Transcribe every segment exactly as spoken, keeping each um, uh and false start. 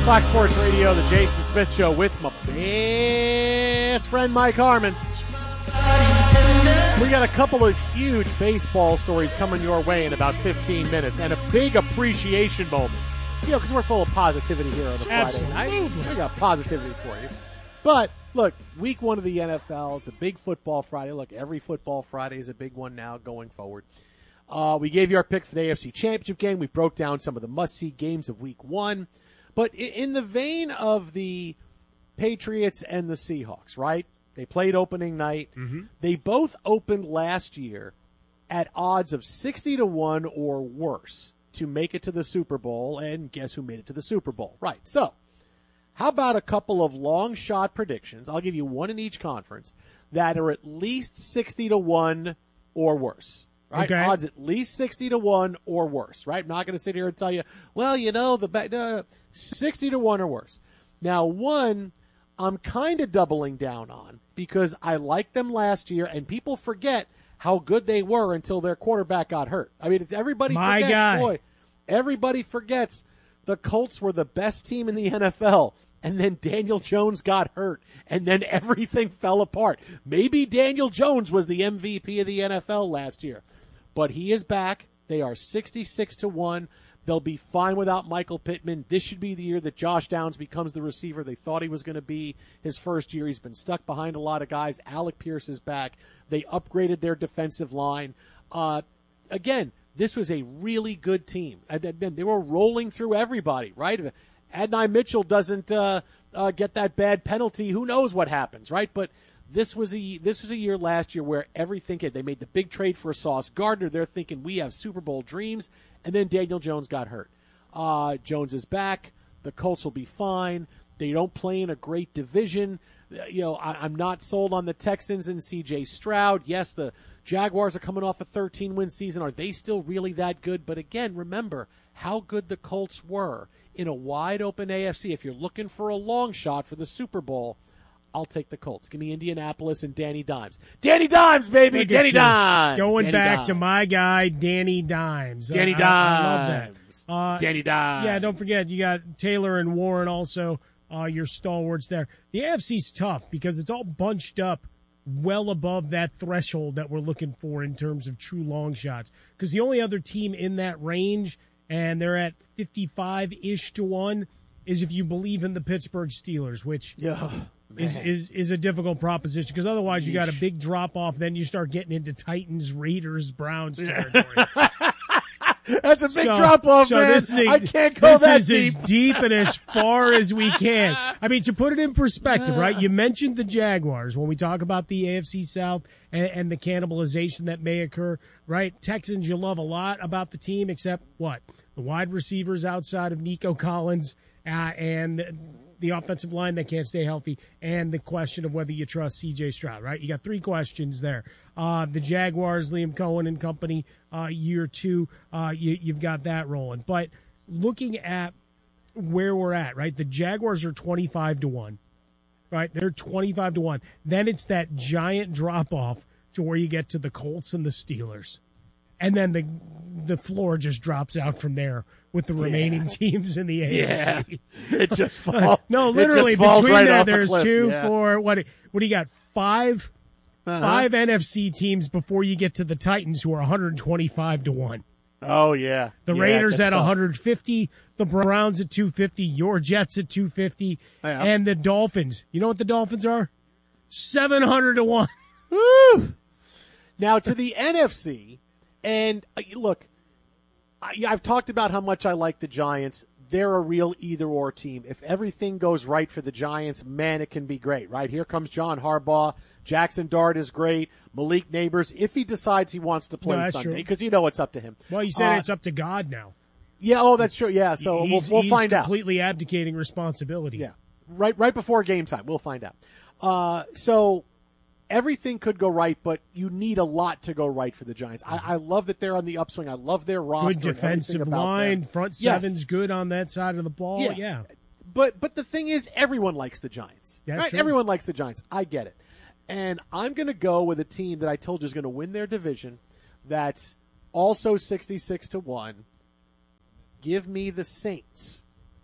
Fox Sports Radio, the Jason Smith Show with my best friend Mike Harmon. We got a couple of huge baseball stories coming your way in about fifteen minutes and a big appreciation moment. You know, because we're full of positivity here on the Friday night. We got positivity for you. But, look, week one of the N F L, it's a big football Friday. Look, every football Friday is a big one now going forward. Uh, we gave you our pick for the A F C Championship game. We broke down some of the must-see games of week one. But in the vein of the Patriots and the Seahawks, right? They played opening night. Mm-hmm. They both opened last year at odds of sixty to one or worse to make it to the Super Bowl. And guess who made it to the Super Bowl? Right. So, how about a couple of long shot predictions? I'll give you one in each conference that are at least sixty to one or worse. Right? Okay. Odds at least sixty to one or worse. Right? I'm not going to sit here and tell you, well, you know, the ba- no, sixty to one or worse. Now, one I'm kind of doubling down on because I liked them last year, and people forget how good they were until their quarterback got hurt. I mean, it's, everybody My forgets. guy. Boy, everybody forgets the Colts were the best team in the N F L, and then Daniel Jones got hurt, and then everything fell apart. Maybe Daniel Jones was the M V P of the N F L last year, but he is back. They are sixty-six to one. They'll be fine without Michael Pittman. This should be the year that Josh Downs becomes the receiver they thought he was going to be his first year. He's been stuck behind a lot of guys. Alec Pierce is back. They upgraded their defensive line. Uh, again, this was a really good team. They were rolling through everybody, right? If Adonai Mitchell doesn't uh, uh, get that bad penalty, who knows what happens, right? But this was a this was a year last year where everything hit. They made the big trade for Sauce Gardner. They're thinking we have Super Bowl dreams. And then Daniel Jones got hurt. Uh, Jones is back. The Colts will be fine. They don't play in a great division. You know, I, I'm not sold on the Texans and C J Stroud. Yes, the Jaguars are coming off a thirteen-win season. Are they still really that good? But again, remember how good the Colts were in a wide-open A F C. If you're looking for a long shot for the Super Bowl, I'll take the Colts. Give me Indianapolis and Danny Dimes. Danny Dimes, baby! Look Danny Dimes! Going Danny back Dimes. to my guy, Danny Dimes. Danny uh, Dimes. I, I love that. Uh, Danny Dimes. Yeah, don't forget, you got Taylor and Warren also, uh, your stalwarts there. The A F C's tough because it's all bunched up well above that threshold that we're looking for in terms of true long shots. Because the only other team in that range, and they're at fifty-five-ish to one, is if you believe in the Pittsburgh Steelers, which... Yeah. Is, is is a difficult proposition because otherwise you got a big drop off. Then you start getting into Titans, Raiders, Browns territory. That's a big so, drop off, so man. This is, I can't go this that is deep. as deep and as far as we can. I mean, to put it in perspective, right? You mentioned the Jaguars when we talk about the A F C South and, and the cannibalization that may occur, right? Texans, you love a lot about the team, except what? The wide receivers outside of Nico Collins uh, and the offensive line that can't stay healthy, and the question of whether you trust C J Stroud, right? You got three questions there. Uh, the Jaguars, Liam Cohen and company, uh, year two, uh, you, you've got that rolling. But looking at where we're at, right, the Jaguars are twenty-five to one, right? They're twenty-five to one. Then it's that giant drop-off to where you get to the Colts and the Steelers. And then the the floor just drops out from there with the remaining yeah. teams in the A F C. Yeah. It just falls. No, literally, between right there, there's the two, yeah. four, what, what do you got? Five, uh-huh. five N F C teams before you get to the Titans, who are one hundred twenty-five to one. Oh, yeah. The yeah, Raiders at tough. one hundred fifty, the Browns at two fifty, your Jets at two fifty, yeah. and the Dolphins. You know what the Dolphins are? seven hundred to one. Woo! Now, to the N F C, and uh, look, I, I've talked about how much I like the Giants. They're a real either-or team. If everything goes right for the Giants, man, it can be great, right? Here comes John Harbaugh. Jackson Dart is great. Malik Neighbors, if he decides he wants to play no, Sunday, because you know it's up to him. Well, you said uh, it's up to God now. Yeah, oh, that's true. Yeah, so he's, we'll, we'll he's find out. He's completely abdicating responsibility. Yeah, right, right before game time. We'll find out. Uh, so everything could go right, but you need a lot to go right for the Giants. I, I love that they're on the upswing. I love their roster. Good defensive line, them. front seven's yes. good on that side of the ball. Yeah. yeah. But but the thing is, everyone likes the Giants. That's right? true. Everyone likes the Giants. I get it. And I'm going to go with a team that I told you is going to win their division that's also sixty-six to one. Give me the Saints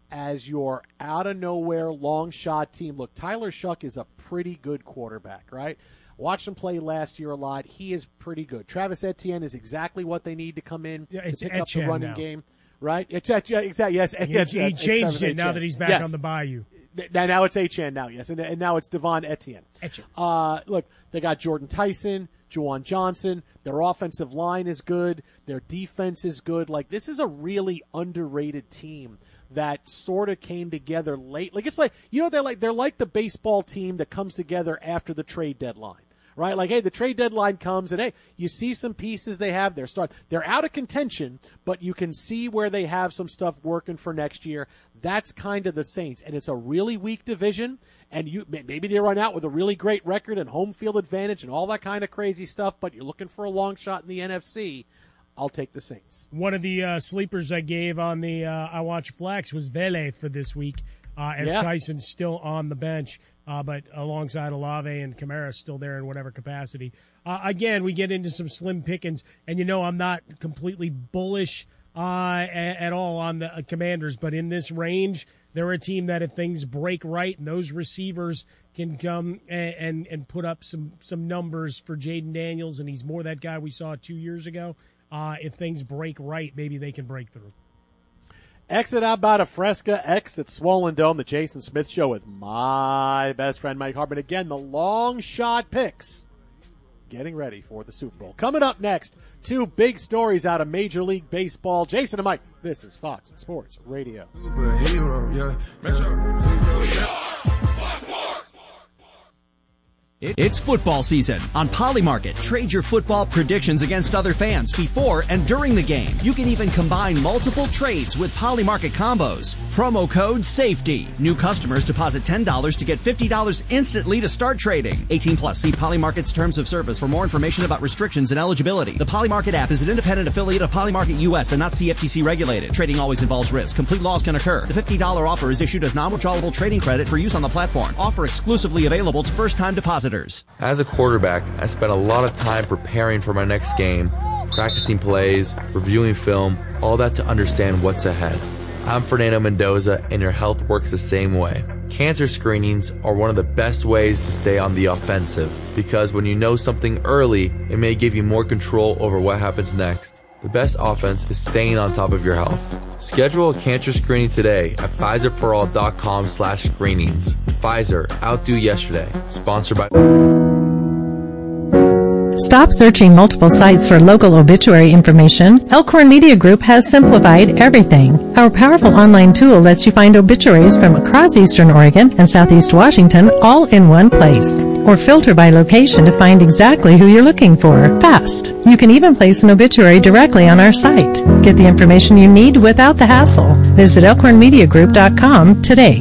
as your out-of-nowhere long shot team. Look, Tyler Shuck is a pretty good quarterback, right? Watched him play last year a lot. He is pretty good. Travis Etienne is exactly what they need to come in yeah, to pick Etienne up the running now. game, right? It's, yeah, exactly. Yes, he, yes, he it's, changed it's it now that he's back yes. on the Bayou. Now, now it's Etienne now, yes, and, and now it's Devon Etienne. Etienne. Uh, look, they got Jordan Tyson, Juwan Johnson. Their offensive line is good. Their defense is good. Like, this is a really underrated team that sort of came together late. Like, it's like, you know, they're like they're like the baseball team that comes together after the trade deadline. Right, like, hey, the trade deadline comes, and hey, you see some pieces they have. They're start, they're out of contention, but you can see where they have some stuff working for next year. That's kind of the Saints, and it's a really weak division. And you maybe they run out with a really great record and home field advantage and all that kind of crazy stuff. But you're looking for a long shot in the N F C. I'll take the Saints. One of the uh, sleepers I gave on the uh, I Watch Flex was Vele for this week, uh, as yeah. Tyson's still on the bench. Uh, but alongside Olave and Kamara still there in whatever capacity. Uh, again, we get into some slim pickings, and you know I'm not completely bullish uh, at, at all on the uh, Commanders, but in this range, they're a team that if things break right and those receivers can come and, and, and put up some, some numbers for Jaden Daniels, and he's more that guy we saw two years ago, uh, if things break right, maybe they can break through. Exit out by the Fresca, exit Swollen Dome, the Jason Smith Show with my best friend Mike Hartman. Again, the long shot picks getting ready for the Super Bowl. Coming up next, two big stories out of Major League Baseball. Jason and Mike, this is Fox Sports Radio. Superhero, yeah. Make sure. We are Fox Sports. It's football season. On Polymarket, trade your football predictions against other fans before and during the game. You can even combine multiple trades with Polymarket combos. Promo code SAFETY. New customers deposit ten dollars to get fifty dollars instantly to start trading. eighteen plus. See Polymarket's terms of service for more information about restrictions and eligibility. The Polymarket app is an independent affiliate of Polymarket U S and not C F T C regulated. Trading always involves risk. Complete loss can occur. The fifty dollars offer is issued as non-withdrawable trading credit for use on the platform. Offer exclusively available to first-time depositors. As a quarterback, I spent a lot of time preparing for my next game, practicing plays, reviewing film, all that to understand what's ahead. I'm Fernando Mendoza, and your health works the same way. Cancer screenings are one of the best ways to stay on the offensive, because when you know something early, it may give you more control over what happens next. The best offense is staying on top of your health. Schedule a cancer screening today at Pfizer For All dot com slash screenings. Pfizer, outdo yesterday. Sponsored by... Stop searching multiple sites for local obituary information. Elkhorn Media Group has simplified everything. Our powerful online tool lets you find obituaries from across Eastern Oregon and Southeast Washington all in one place. Or filter by location to find exactly who you're looking for. Fast. You can even place an obituary directly on our site. Get the information you need without the hassle. Visit elkhorn media group dot com today.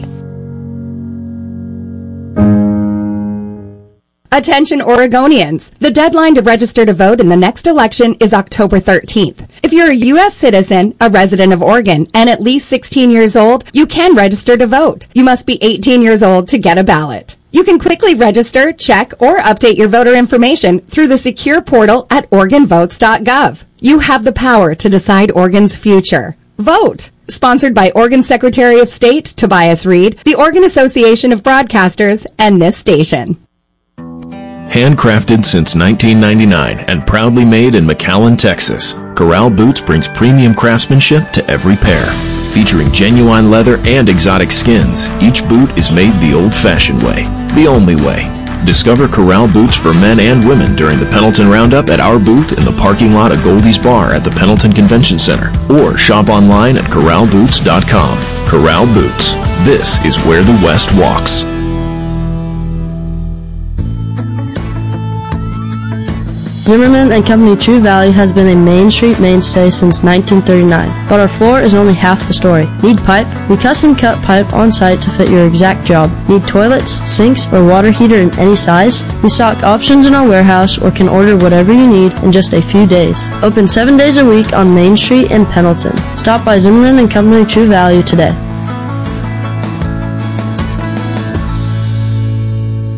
Attention Oregonians. The deadline to register to vote in the next election is October thirteenth. If you're a U S citizen, a resident of Oregon, and at least sixteen years old, you can register to vote. You must be eighteen years old to get a ballot. You can quickly register, check, or update your voter information through the secure portal at oregon votes dot gov. You have the power to decide Oregon's future. Vote! Sponsored by Oregon Secretary of State Tobias Reed, the Oregon Association of Broadcasters, and this station. Handcrafted since nineteen ninety-nine and proudly made in McAllen, Texas, Corral Boots brings premium craftsmanship to every pair. Featuring genuine leather and exotic skins, each boot is made the old-fashioned way, the only way. Discover Corral Boots for men and women during the Pendleton Roundup at our booth in the parking lot of Goldie's Bar at the Pendleton Convention Center, or shop online at corral boots dot com. Corral Boots. This is where the West walks. Zimmerman and Company True Value has been a Main Street mainstay since nineteen thirty-nine, but our floor is only half the story. Need pipe? We custom cut pipe on site to fit your exact job. Need toilets, sinks, or water heater in any size? We stock options in our warehouse or can order whatever you need in just a few days. Open seven days a week on Main Street in Pendleton. Stop by Zimmerman and Company True Value today.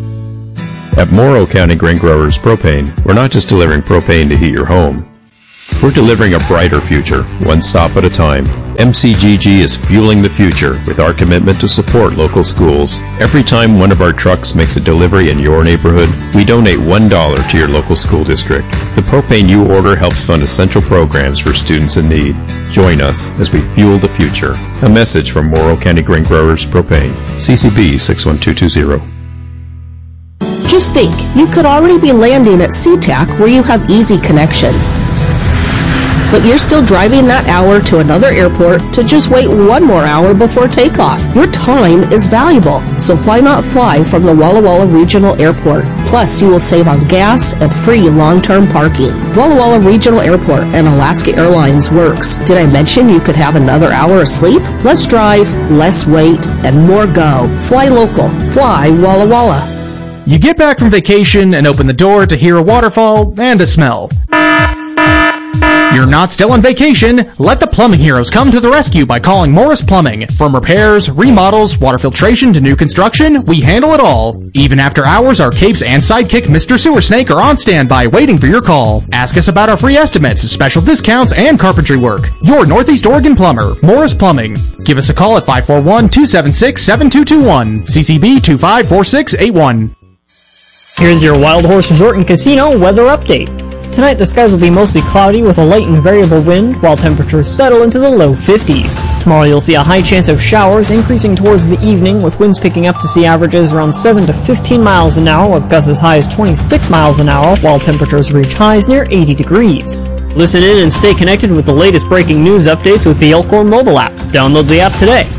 At Morrow County Grain Growers Propane, we're not just delivering propane to heat your home. We're delivering a brighter future, one stop at a time. M C G G is fueling the future with our commitment to support local schools. Every time one of our trucks makes a delivery in your neighborhood, we donate one dollar to your local school district. The propane you order helps fund essential programs for students in need. Join us as we fuel the future. A message from Morrow County Grain Growers Propane. C C B six one two two zero. Just think, you could already be landing at SeaTac where you have easy connections. But you're still driving that hour to another airport to just wait one more hour before takeoff. Your time is valuable, so why not fly from the Walla Walla Regional Airport? Plus, you will save on gas and free long-term parking. Walla Walla Regional Airport and Alaska Airlines works. Did I mention you could have another hour of sleep? Less drive, less wait, and more go. Fly local. Fly Walla Walla. You get back from vacation and open the door to hear a waterfall and a smell. You're not still on vacation. Let the plumbing heroes come to the rescue by calling Morris Plumbing. From repairs, remodels, water filtration to new construction, we handle it all. Even after hours, our capes and sidekick Mister Sewer Snake are on standby waiting for your call. Ask us about our free estimates, special discounts, and carpentry work. Your Northeast Oregon plumber, Morris Plumbing. Give us a call at five four one, two seven six, seven two two one. C C B two five four six eight one. Here's your Wild Horse Resort and Casino weather update. Tonight the skies will be mostly cloudy with a light and variable wind, while temperatures settle into the low fifties. Tomorrow you'll see a high chance of showers increasing towards the evening, with winds picking up to see averages around seven to fifteen miles an hour, with gusts as high as twenty-six miles an hour, while temperatures reach highs near eighty degrees. Listen in and stay connected with the latest breaking news updates with the Elkhorn mobile app. Download the app today.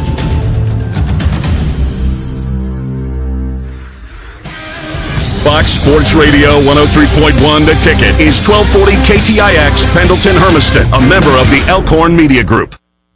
Fox Sports Radio one oh three point one The Ticket is twelve forty K T I X Pendleton Hermiston, a member of the Elkhorn Media Group.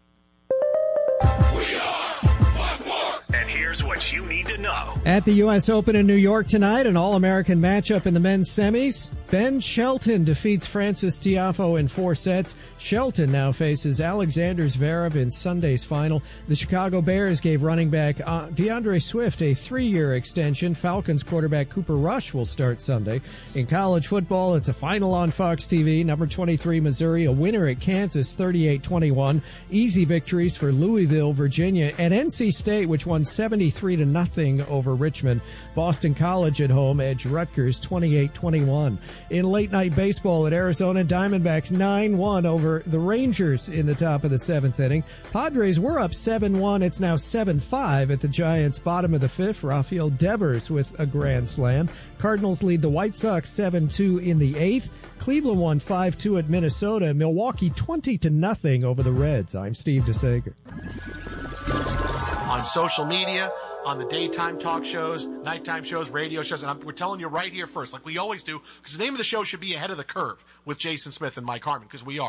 And here's what you need to know. At the U S Open in New York tonight, an All-American matchup in the men's semis. Ben Shelton defeats Francis Tiafoe in four sets. Shelton now faces Alexander Zverev in Sunday's final. The Chicago Bears gave running back uh, DeAndre Swift a three-year extension. Falcons quarterback Cooper Rush will start Sunday. In college football, it's a final on Fox T V. Number twenty-three, Missouri, a winner at Kansas, thirty-eight twenty-one. Easy victories for Louisville, Virginia, and N C State, which won seventy-three to nothing over Richmond. Boston College at home edged Rutgers, twenty-eight twenty-one. In late-night baseball at Arizona, Diamondbacks nine one over the Rangers in the top of the seventh inning. Padres were up seven one. It's now seven five at the Giants' bottom of the fifth. Rafael Devers with a grand slam. Cardinals lead the White Sox seven two in the eighth. Cleveland won five two at Minnesota. Milwaukee twenty to nothing over the Reds. I'm Steve DeSager. On social media, on the daytime talk shows, nighttime shows, radio shows, and I'm, we're telling you right here first, like we always do, because the name of the show should be Ahead of the Curve with Jason Smith and Mike Harmon, because we are.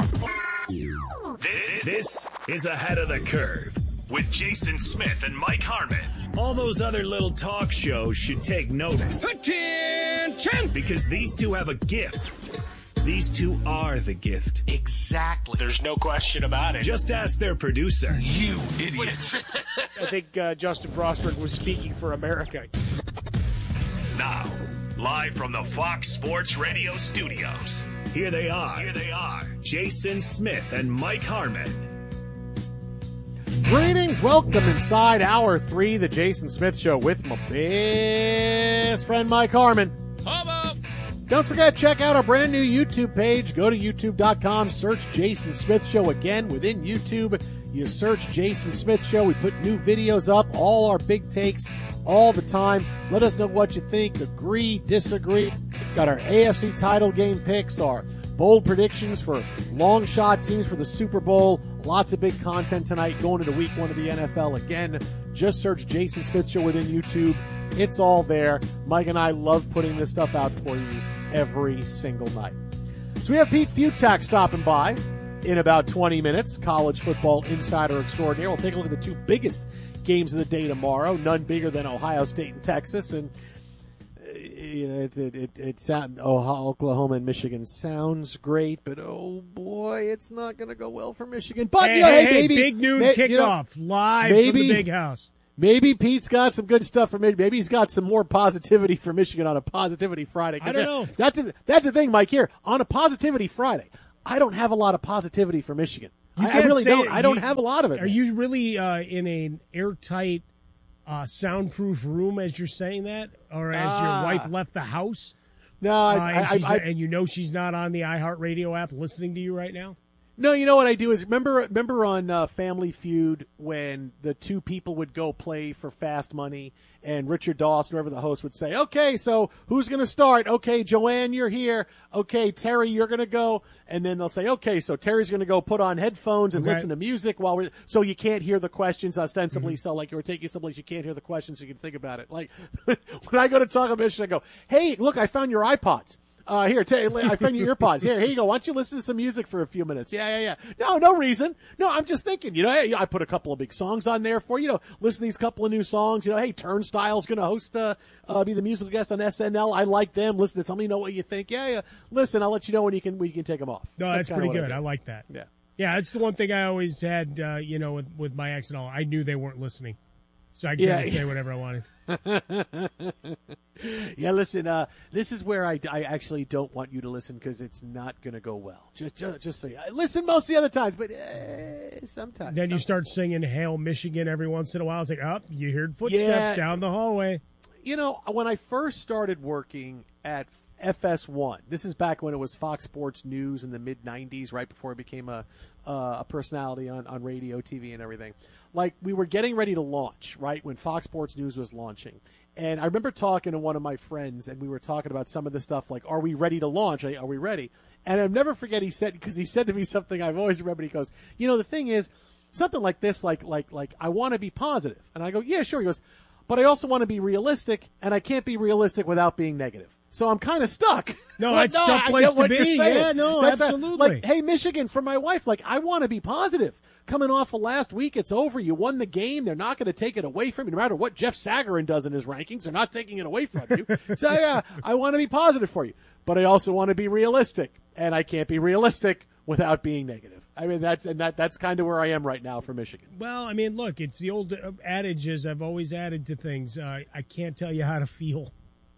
This is Ahead of the Curve with Jason Smith and Mike Harmon. All those other little talk shows should take notice. Attention! Because these two have a gift. These two are the gift. Exactly. There's no question about it. Just ask their producer. You idiots. I think uh, Justin Frostberg was speaking for America. Now, live from the Fox Sports Radio studios, here they are. Here they are. Jason Smith and Mike Harmon. Greetings. Welcome inside hour three, the Jason Smith Show with my best friend Mike Harmon. Hello. Don't forget, check out our brand new YouTube page. Go to youtube dot com, search Jason Smith Show. Again, within YouTube, you search Jason Smith Show. We put new videos up, all our big takes, all the time. Let us know what you think. Agree, disagree. Got our A F C title game picks, our bold predictions for long shot teams for the Super Bowl. Lots of big content tonight going into week one of the N F L. Again, just search Jason Smith Show within YouTube. It's all there. Mike and I love putting this stuff out for you every single night. So we have Pete Futak stopping by in about twenty minutes, college football insider extraordinaire. We'll take a look at the two biggest games of the day tomorrow, none bigger than Ohio State and Texas. And, uh, you know, it, it, it, it sound, Ohio, Oklahoma and Michigan sounds great, but oh boy, it's not going to go well for Michigan. But, hey, you know, hey, hey, hey maybe. Big noon may, kickoff, you know, live maybe, from the big house. Maybe Pete's got some good stuff for Michigan. Maybe he's got some more positivity for Michigan on a Positivity Friday. I don't know. That's a, that's the thing, Mike, here. On a Positivity Friday, I don't have a lot of positivity for Michigan. You I, can't I really say don't. it. I don't You- have a lot of it. Are you really uh, in an airtight, uh, soundproof room as you're saying that, or as Ah. your wife left the house? No, I, uh, and, I, she's I, not- and you know she's not on the iHeartRadio app listening to you right now. No, you know what I do is remember remember on uh, Family Feud when the two people would go play for fast money and Richard Dawson, whoever the host, would say, okay, so who's going to start? Okay, Joanne, you're here. Okay, Terry, you're going to go. And then they'll say, okay, so Terry's going to go put on headphones and Okay. listen to music while we're, so you can't hear the questions ostensibly. So like you were taking someplace, you can't hear the questions. So you can think about it. Like when I go to talk about Michigan, I go, hey, look, I found your iPods. Uh, here, t- I found your earpods. Here, here you go. Why don't you listen to some music for a few minutes? Yeah, yeah, yeah. No, no reason. No, I'm just thinking, you know, hey, I put a couple of big songs on there for you. Know, listen to these couple of new songs. You know, hey, Turnstile's going to host, uh, uh, be the musical guest on S N L. I like them. Listen, tell me know what you think. Yeah, yeah. Listen, I'll let you know when you can, when you can take them off. No, that's, kinda pretty what good. do. I, like that. Yeah. Yeah, that's the one thing I always had, uh, you know, with, with my ex and all. I knew they weren't listening. So I could Yeah. say whatever I wanted. Yeah, listen, uh, this is where I, I actually don't want you to listen because it's not going to go well. Just, just, just so you, I listen most of the other times, but uh, sometimes. Then you sometimes. start singing Hail Michigan every once in a while. It's like, oh, you heard footsteps Yeah. down the hallway. You know, when I first started working at F S one, this is back when it was Fox Sports News in the mid nineties, right before it became a uh, a personality on, on radio, T V, and everything. Like, we were getting ready to launch, right, when Fox Sports News was launching. And I remember talking to one of my friends, and we were talking about some of the stuff, like, are we ready to launch? Are we ready? And I'll never forget he said, because he said to me something I've always remembered. He goes, you know, the thing is, something like this, like, like, like, I want to be positive. And I go, yeah, sure. He goes, but I also want to be realistic, and I can't be realistic without being negative. So I'm kind of stuck. No, Like, that's a tough I place get to what be. you're saying. Yeah, no, That's a- absolutely. like, hey, Michigan, for my wife, like, I want to be positive. Coming off of last week, it's over. You won the game. They're not going to take it away from you. No matter what Jeff Sagarin does in his rankings, they're not taking it away from you. So, yeah, I want to be positive for you. But I also want to be realistic. And I can't be realistic without being negative. I mean, that's and that that's kind of where I am right now for Michigan. Well, I mean, look, it's the old uh, adages I've always added to things. Uh, I can't tell you how to feel.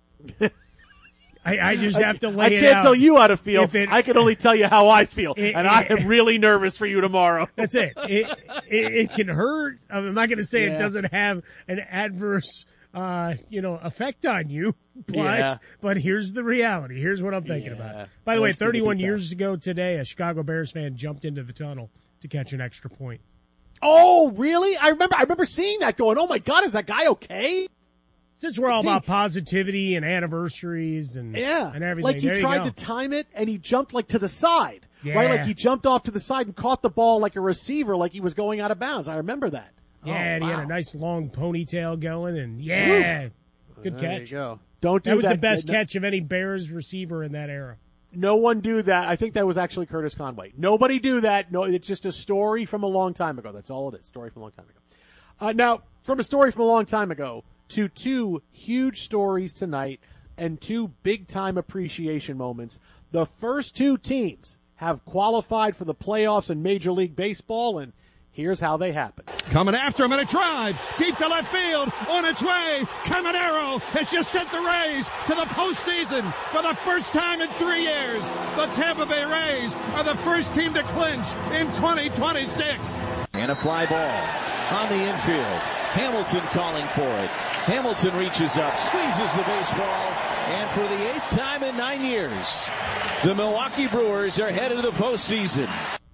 I, I just I- have to lay I it can't out. tell you how to feel. If it- I can only tell you how I feel. It- and I it- am really nervous for you tomorrow. That's it. It, it, it can hurt. I'm not going to say Yeah. it doesn't have an adverse, uh, you know, effect on you, but Yeah. but here's the reality. Here's what I'm thinking Yeah. about. By the way, That's gonna be thirty-one tough. years ago today, a Chicago Bears fan jumped into the tunnel to catch an extra point. Oh, really? I remember. I remember seeing that. Going, oh my God, is that guy okay? Since we're all See- about positivity and anniversaries and Yeah, and everything, like he there you tried go. to time it, and he jumped like to the side, Yeah. right? Like he jumped off to the side and caught the ball like a receiver, like he was going out of bounds. I remember that. Yeah, Oh, and he had wow. a nice long ponytail going, and yeah, good There catch. you go. Don't do That was that. the best No- catch of any Bears receiver in that era. No one do that. I think that was actually Curtis Conway. Nobody do that. No, it's just a story from a long time ago. That's all it is. Story from a long time ago. Uh, now, from a story from a long time ago to two huge stories tonight and two big-time appreciation moments. The first two teams have qualified for the playoffs in Major League Baseball, and here's how they happened. Coming after him in a drive, deep to left field, on its way. Caminero has just sent the Rays to the postseason for the first time in three years. The Tampa Bay Rays are the first team to clinch in twenty twenty-six. And a fly ball on the infield. Hamilton calling for it. Hamilton reaches up, squeezes the baseball, and for the eighth time in nine years, the Milwaukee Brewers are headed to the postseason.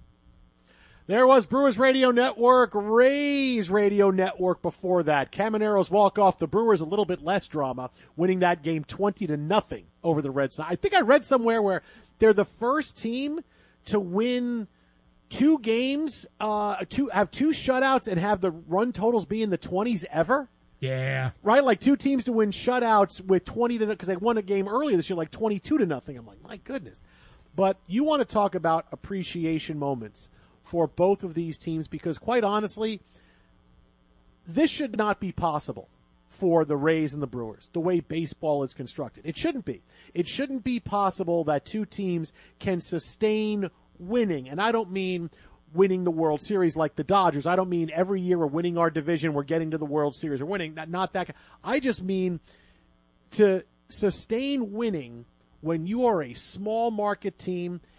There was Brewers Radio Network, Rays Radio Network before that. Caminero's walk-off, the Brewers a little bit less drama, winning that game twenty to nothing over the Red Sox. I think I read somewhere where they're the first team to win two games, uh, two, have two shutouts and have the run totals be in the twenties ever. Yeah. Right? Like two teams to win shutouts with twenty to, because they won a game earlier this year, like twenty-two to nothing. I'm like, my goodness. But you want to talk about appreciation moments for both of these teams, because quite honestly, this should not be possible for the Rays and the Brewers, the way baseball is constructed. It shouldn't be. It shouldn't be possible that two teams can sustain winning. And I don't mean winning the World Series like the Dodgers. I don't mean every year we're winning our division, we're getting to the World Series, or winning. Not, not that. I just mean to sustain winning when you are a small market team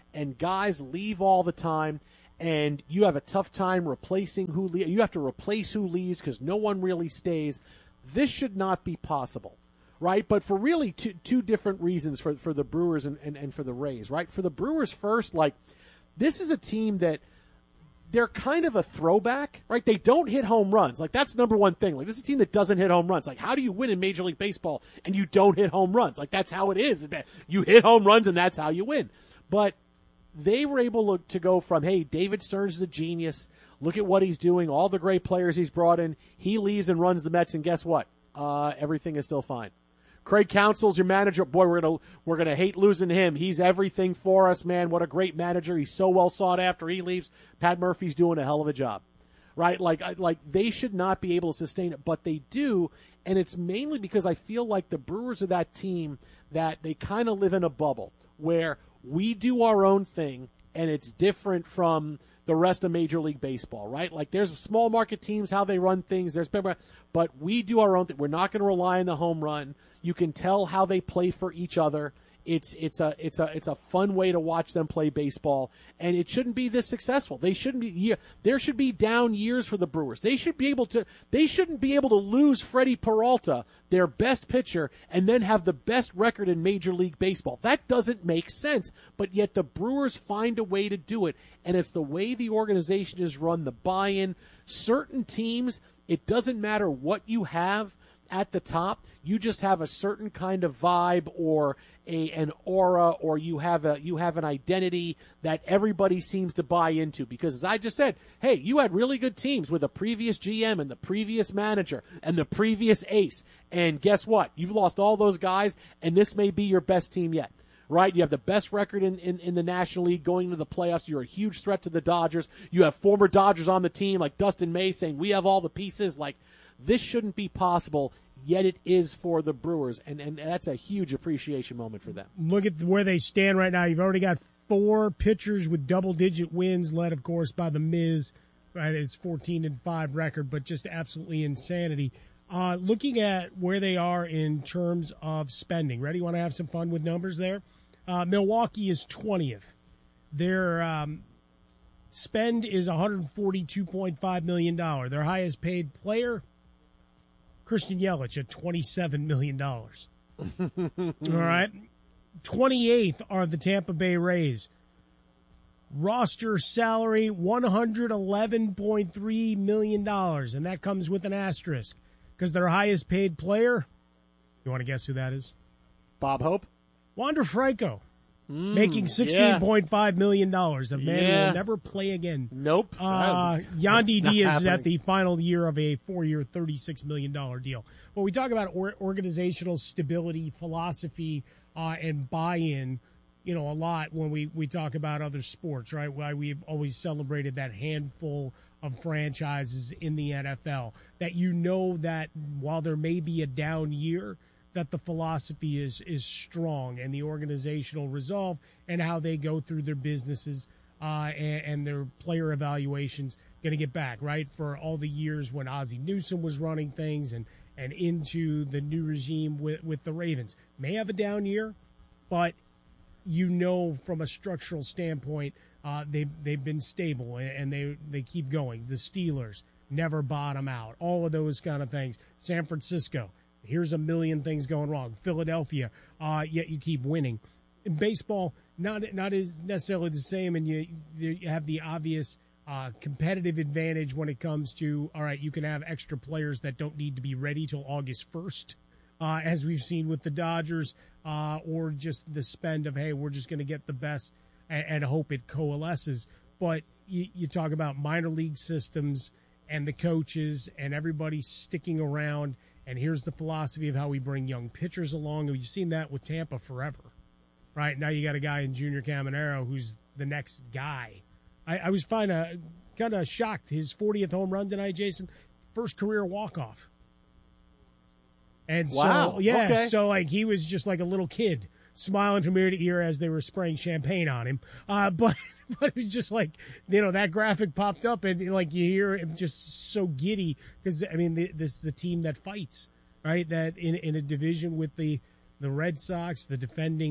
and guys leave all the time, and you have a tough time replacing who le- you have to replace who leaves because no one really stays. This should not be possible, right? But for really two, two different reasons for, for the Brewers and, and, and for the Rays, right? For the Brewers first, like, this is a team that they're kind of a throwback, right? They don't hit home runs. Like, that's number one thing. Like, this is a team that doesn't hit home runs. Like, how do you win in Major League Baseball and you don't hit home runs? Like, that's how it is. You hit home runs and that's how you win. But they were able to go from, hey, David Stearns is a genius. Look at what he's doing. All the great players he's brought in. He leaves and runs the Mets, and guess what? Uh, everything is still fine. Craig Counsell's your manager. Boy, we're gonna we're gonna hate losing him. He's everything for us, man. What a great manager. He's so well sought after. He leaves. Pat Murphy's doing a hell of a job, right? Like like they should not be able to sustain it, but they do, and it's mainly because I feel like the Brewers are that team that they kind of live in a bubble where we do our own thing, and it's different from the rest of Major League Baseball, right? Like, there's small market teams, how they run things. There's, but we do our own thing. We're not going to rely on the home run. You can tell how they play for each other. It's it's a it's a it's a fun way to watch them play baseball, and it shouldn't be this successful. They shouldn't be. There should be down years for the Brewers. They should be able to. They shouldn't be able to lose Freddie Peralta, their best pitcher, and then have the best record in Major League Baseball. That doesn't make sense. But yet the Brewers find a way to do it, and it's the way the organization is run. The buy-in. Certain teams, it doesn't matter what you have at the top, you just have a certain kind of vibe or a an aura, or you have a you have an identity that everybody seems to buy into. Because as I just said, hey, you had really good teams with a previous G M and the previous manager and the previous ace, and guess what? You've lost all those guys, and this may be your best team yet. Right? You have the best record in, in, in the National League going to the playoffs. You're a huge threat to the Dodgers. You have former Dodgers on the team like Dustin May saying, we have all the pieces. Like, this shouldn't be possible, yet it is for the Brewers, and, and that's a huge appreciation moment for them. Look at where they stand right now. You've already got four pitchers with double-digit wins, led, of course, by the Miz. Right, his fourteen and five record, but just absolutely insanity. Uh, looking at where they are in terms of spending. Ready? Want to have some fun with numbers there? Uh, Milwaukee is twentieth. Their um, spend is one hundred forty-two point five million dollars. Their highest paid player, Christian Yelich, at twenty-seven million dollars. All right. twenty-eighth are the Tampa Bay Rays. Roster salary, one hundred eleven point three million dollars, and that comes with an asterisk because their highest paid player, you want to guess who that is? Bob Hope? Wander Franco, mm, making sixteen point five million dollars. A man yeah. will never play again. Nope. Uh, Yandy Diaz happening. is at the final year of a four-year, thirty-six million dollars deal. When we talk about or- organizational stability, philosophy, uh, and buy-in, you know, a lot when we, we talk about other sports, right? Why we've always celebrated that handful of franchises in the N F L, that you know that while there may be a down year, that the philosophy is is strong, and the organizational resolve and how they go through their businesses uh, and, and their player evaluations going to get back, right? For all the years when Ozzie Newsome was running things and, and into the new regime with, with the Ravens. May have a down year, but you know from a structural standpoint, uh, they've, they've been stable, and they, they keep going. The Steelers never bottom out. All of those kind of things. San Francisco, here's a million things going wrong. Philadelphia, uh, yet you keep winning. In baseball, not not as necessarily the same, and you you have the obvious uh, competitive advantage when it comes to, all right, you can have extra players that don't need to be ready till August first, uh, as we've seen with the Dodgers, uh, or just the spend of, hey, we're just going to get the best and, and hope it coalesces. But you, you talk about minor league systems and the coaches and everybody sticking around. And here's the philosophy of how we bring young pitchers along. You've seen that with Tampa forever, right? Now you got a guy in Junior Caminero who's the next guy. I, I was kind of kind of shocked. His fortieth home run tonight, Jason, first career walk-off. And wow. so, yeah, okay. so like he was just like a little kid smiling from ear to ear as they were spraying champagne on him. Uh, but but it was just like, you know, that graphic popped up and like you hear him just so giddy because, I mean, the, this is a team that fights, right? That in, in a division with the, the Red Sox, the defending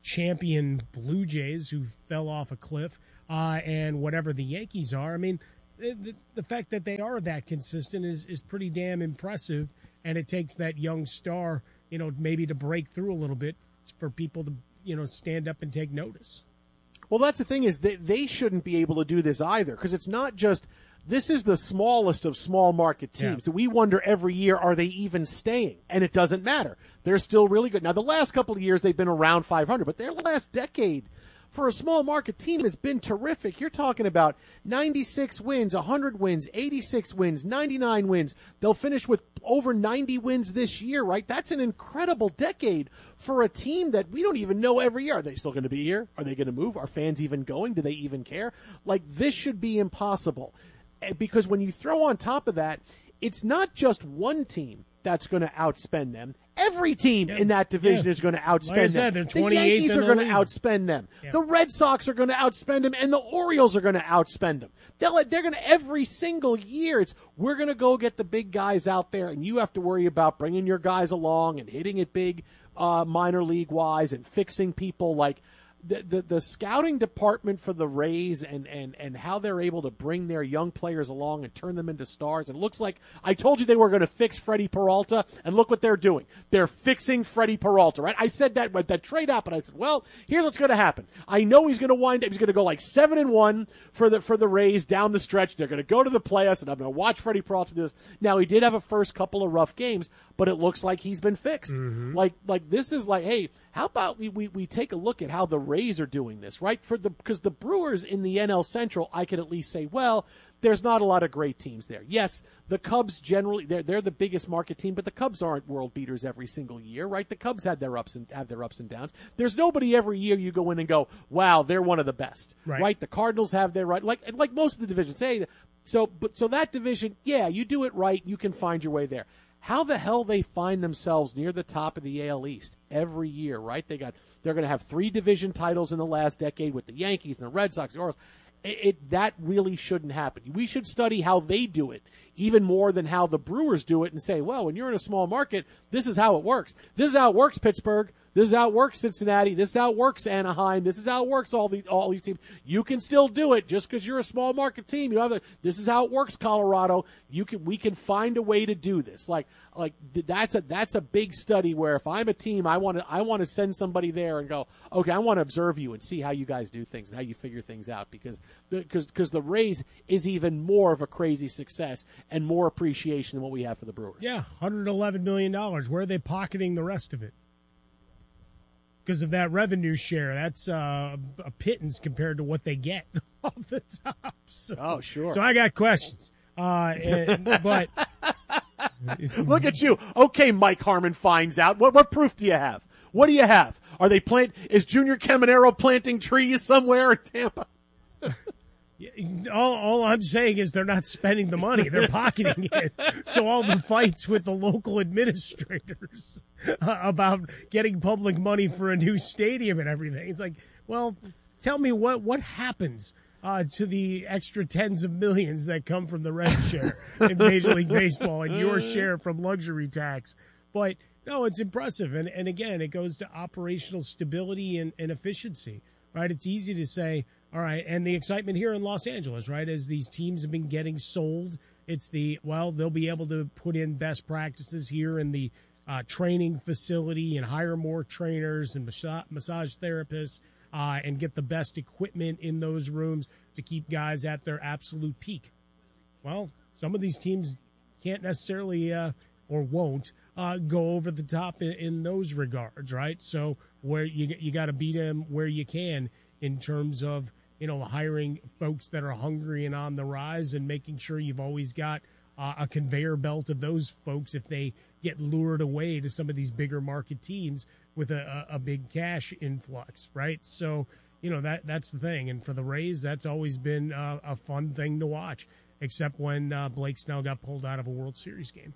champion Blue Jays who fell off a cliff, uh, and whatever the Yankees are. I mean, the, the fact that they are that consistent is, is pretty damn impressive, and it takes that young star, you know, maybe to break through a little bit for people to, you know, stand up and take notice. Well, that's the thing is that they shouldn't be able to do this either, because it's not just this is the smallest of small market teams. Yeah. So we wonder every year, are they even staying? And it doesn't matter. They're still really good. Now, the last couple of years, they've been around five hundred, but their last decade for a small market team has been terrific. You're talking about ninety-six wins, one hundred wins, eighty-six wins, ninety-nine wins. They'll finish with over ninety wins this year, right? That's an incredible decade for a team that we don't even know every year. Are they still going to be here? Are they going to move? Are fans even going? Do they even care? Like, this should be impossible. Because when you throw on top of that, it's not just one team that's going to outspend them. Every team yeah. in that division yeah. is going to outspend like I said, them. The Yankees are going to outspend them. Yeah. The Red Sox are going to outspend them, and the Orioles are going to outspend them. They'll, they're going to every single year. It's we're going to go get the big guys out there, and you have to worry about bringing your guys along and hitting it big, uh, minor league wise, and fixing people like. The, the the scouting department for the Rays and, and, and how they're able to bring their young players along and turn them into stars. It looks like I told you they were going to fix Freddie Peralta, and look what they're doing. They're fixing Freddie Peralta, right? I said that when that trade happened. I said, well, here's what's going to happen. I know he's going to wind up. He's going to go like seven and one for the for the Rays down the stretch. They're going to go to the playoffs, and I'm going to watch Freddie Peralta do this. Now, he did have a first couple of rough games, but it looks like he's been fixed. Mm-hmm. Like like this is like, hey, how about we, we, we take a look at how the Rays are doing this, right? For the because the Brewers in the N L Central, I could at least say, well, there's not a lot of great teams there. Yes, the Cubs generally they're they're the biggest market team, but the Cubs aren't world beaters every single year, right? The Cubs had their ups and have their ups and downs. There's nobody every year you go in and go, wow, they're one of the best, right? right? The Cardinals have their right, like like most of the divisions. Hey, so but so that division, yeah, you do it right, you can find your way there. How the hell they find themselves near the top of the A L East every year, right? They got they're going to have three division titles in the last decade with the Yankees and the Red Sox, the Orioles. It, it that really shouldn't happen. We should study how they do it even more than how the Brewers do it and say, well, when you're in a small market, this is how it works. This is how it works, Pittsburgh. This is how it works, Cincinnati. This is how it works, Anaheim. This is how it works, all these all these teams. You can still do it just because you're a small market team. You know, this is how it works, Colorado. You can we can find a way to do this. Like like that's a that's a big study where if I'm a team, I want to I want to send somebody there and go, okay, I want to observe you and see how you guys do things and how you figure things out because because because the Rays is even more of a crazy success and more appreciation than what we have for the Brewers. Yeah, one hundred eleven million dollars. Where are they pocketing the rest of it? Because of that revenue share, that's uh, a pittance compared to what they get off the top. So, oh, sure. So I got questions. Uh, and, but look at you. Okay, Mike Harmon finds out. What what proof do you have? What do you have? Are they plant? Is Junior Caminero planting trees somewhere in Tampa? All, all I'm saying is they're not spending the money. They're pocketing it. So all the fights with the local administrators uh, about getting public money for a new stadium and everything. It's like, well, tell me what, what happens uh, to the extra tens of millions that come from the red share in Major League Baseball and your share from luxury tax. But, no, it's impressive. And, and again, it goes to operational stability and, and efficiency, right? It's easy to say, all right, and the excitement here in Los Angeles, right, as these teams have been getting sold, it's the, well, they'll be able to put in best practices here in the uh, training facility and hire more trainers and massage, massage therapists uh, and get the best equipment in those rooms to keep guys at their absolute peak. Well, some of these teams can't necessarily uh, or won't uh, go over the top in, in those regards, right? So where you you got to beat them where you can in terms of, you know, hiring folks that are hungry and on the rise and making sure you've always got uh, a conveyor belt of those folks if they get lured away to some of these bigger market teams with a, a, a big cash influx, right? So, you know, that that's the thing. And for the Rays, that's always been uh, a fun thing to watch, except when uh, Blake Snell got pulled out of a World Series game.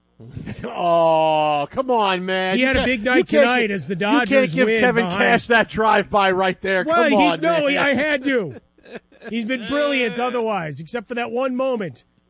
Oh, come on, man. He had a big night tonight as the Dodgers You can't give win Kevin behind. Cash that drive-by right there. Well, come he, on, no, man. he, I had to. He's been brilliant otherwise, except for that one moment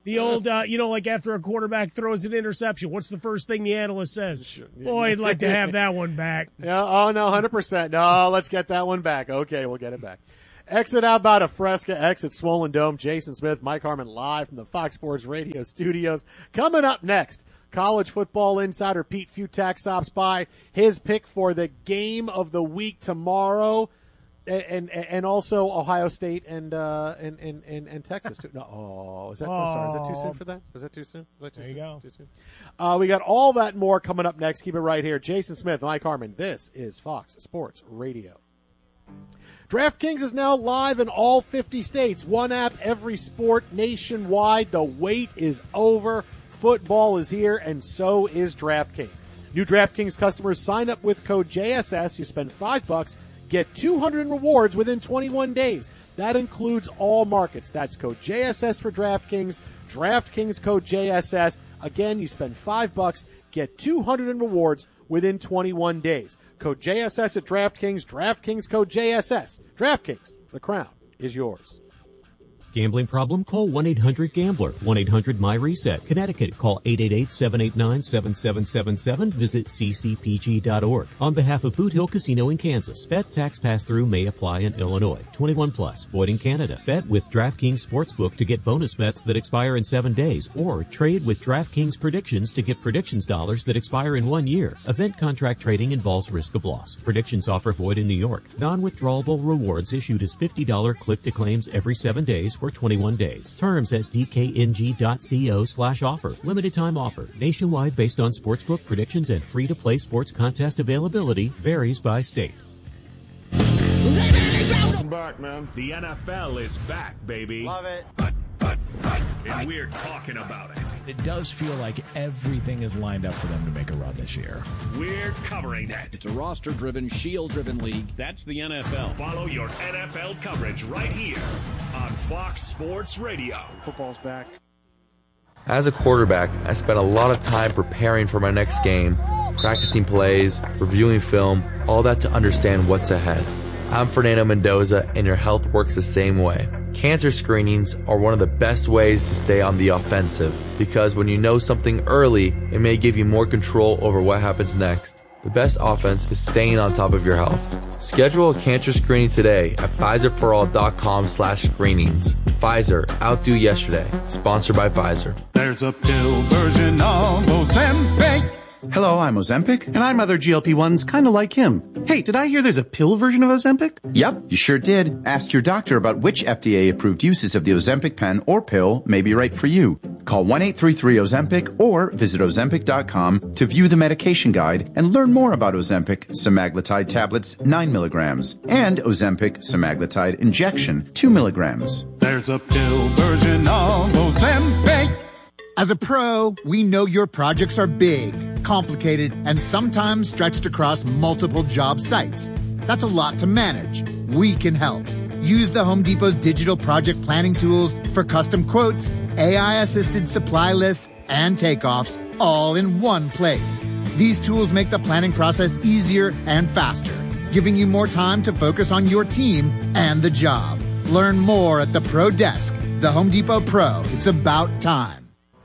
The old, uh, you know, like after a quarterback throws an interception, what's the first thing the analyst says? Boy, I'd like to have that one back. Yeah. Oh, no, one hundred percent. No, let's get that one back. Okay, we'll get it back. Exit out about a Fresca, exit Swollen Dome. Jason Smith, Mike Harmon live from the Fox Sports Radio studios. Coming up next, college football insider Pete Futak stops by. His pick for the game of the week tomorrow. And, and and also Ohio State and uh and, and, and, and Texas too. No, oh, is that? I'm sorry, is that too soon for that? Was that too soon? Was that too there soon? you go. Too soon. Uh, we got all that and more coming up next. Keep it right here. Jason Smith, Mike Harmon. This is Fox Sports Radio. DraftKings is now live in all fifty states. One app, every sport nationwide. The wait is over. Football is here, and so is DraftKings. New DraftKings customers sign up with code J S S. You spend five bucks. Get two hundred rewards within twenty-one days. That includes all markets. That's code J S S for DraftKings. DraftKings code J S S. Again, you spend five bucks, get two hundred in rewards within twenty-one days. Code J S S at DraftKings. DraftKings code J S S. DraftKings, the crown is yours. Gambling problem? Call one eight hundred gambler. one eight hundred my reset. Connecticut, call eight eight eight, seven eight nine, seven seven seven seven. Visit c c p g dot org. On behalf of Boot Hill Casino in Kansas, bet tax pass-through may apply in Illinois. twenty-one plus, void in Canada. Bet with DraftKings Sportsbook to get bonus bets that expire in seven days, or trade with DraftKings Predictions to get predictions dollars that expire in one year. Event contract trading involves risk of loss. Predictions offer void in New York. Non-withdrawable rewards issued as fifty dollars click-to-claims every seven days for twenty-one days. Terms at d k n g dot co slash offer. Limited time offer. Nationwide based on sportsbook predictions and free-to-play sports contest availability. Varies by state. Welcome back, man. The N F L is back, baby. Love it. And we're talking about it. It does feel like everything is lined up for them to make a run this year. We're covering it. It's a roster-driven, shield-driven league. That's the N F L. Follow your N F L coverage right here on Fox Sports Radio. Football's back. As a quarterback, I spent a lot of time preparing for my next game, practicing plays, reviewing film, all that to understand what's ahead. I'm Fernando Mendoza, and your health works the same way. Cancer screenings are one of the best ways to stay on the offensive, because when you know something early, it may give you more control over what happens next. The best offense is staying on top of your health. Schedule a cancer screening today at Pfizer for all dot com slash screenings. Pfizer, outdo yesterday. Sponsored by Pfizer. There's a pill version of Ozempic. Hello, I'm Ozempic. And I'm other G L P ones kind of like him. Hey, did I hear there's a pill version of Ozempic? Yep, you sure did. Ask your doctor about which F D A-approved uses of the Ozempic pen or pill may be right for you. Call one eight three three Ozempic or visit Ozempic dot com to view the medication guide and learn more about Ozempic semaglutide tablets nine milligrams and Ozempic semaglutide injection two milligrams. There's a pill version of Ozempic. As a pro, we know your projects are big, complicated, and sometimes stretched across multiple job sites. That's a lot to manage. We can help. Use the Home Depot's digital project planning tools for custom quotes, A I-assisted supply lists, and takeoffs, all in one place. These tools make the planning process easier and faster, giving you more time to focus on your team and the job. Learn more at the Pro Desk. The Home Depot Pro. It's about time.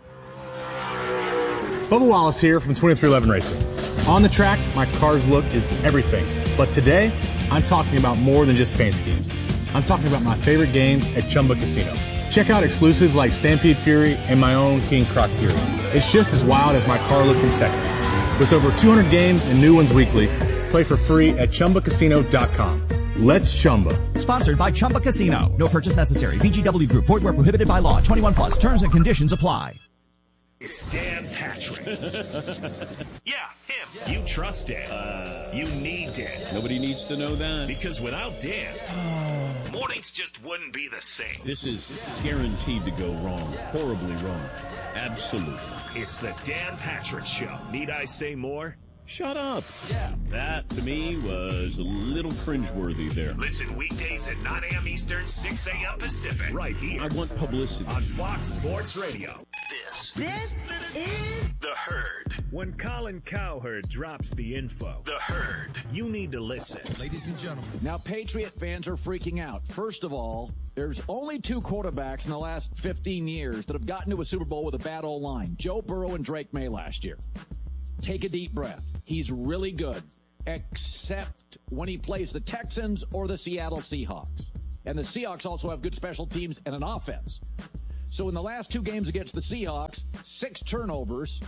Bubba Wallace here from twenty-three eleven Racing. On the track, my car's look is everything. But today, I'm talking about more than just paint schemes. I'm talking about my favorite games at Chumba Casino. Check out exclusives like Stampede Fury and my own King Croc Fury. It's just as wild as my car look in Texas. With over two hundred games and new ones weekly, play for free at Chumba Casino dot com. Let's Chumba. Sponsored by Chumba Casino. No purchase necessary. V G W Group. Void where prohibited by law. twenty-one plus. Terms and conditions apply. It's Dan Patrick. Yeah, him. Yeah. You trust Dan. Uh, you need Dan. Nobody needs to know that. Because without Dan, mornings just wouldn't be the same. This is guaranteed to go wrong. Horribly wrong. Absolutely. It's the Dan Patrick Show. Need I say more? Shut up. Yeah. That, to me, was a little cringeworthy there. Listen weekdays at nine a.m. Eastern, six a.m. Pacific. Right here. I want publicity. On Fox Sports Radio. This, this is The Herd. When Colin Cowherd drops the info, the herd, you need to listen. Ladies and gentlemen. Now, Patriot fans are freaking out. First of all, there's only two quarterbacks in the last fifteen years that have gotten to a Super Bowl with a bad old line. Joe Burrow and Drake May last year. Take a deep breath. He's really good, except when he plays the Texans or the Seattle Seahawks. And the Seahawks also have good special teams and an offense. So in the last two games against the Seahawks, six turnovers,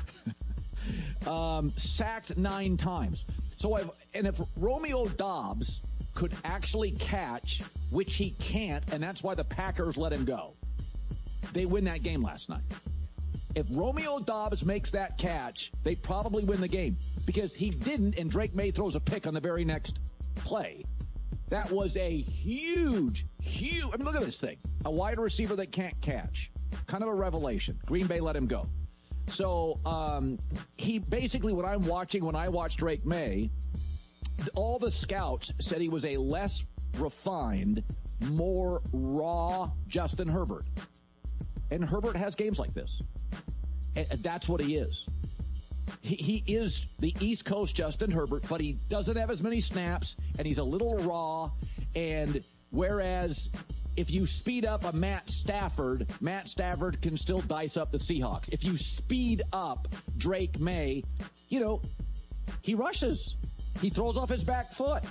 um, sacked nine times. So I've, and if Romeo Doubs could actually catch, which he can't, and that's why the Packers let him go, they win that game last night. If Romeo Doubs makes that catch, they probably win the game because he didn't, and Drake May throws a pick on the very next play. That was a huge, huge, I mean, look at this thing. A wide receiver that can't catch. Kind of a revelation. Green Bay let him go. So um, he basically, what I'm watching, when I watch Drake May, all the scouts said he was a less refined, more raw Justin Herbert. And Herbert has games like this. And that's what he is. He, he is the East Coast Justin Herbert, but he doesn't have as many snaps, and he's a little raw. And whereas if you speed up a Matt Stafford, Matt Stafford can still dice up the Seahawks. If you speed up Drake May, you know, he rushes. He throws off his back foot.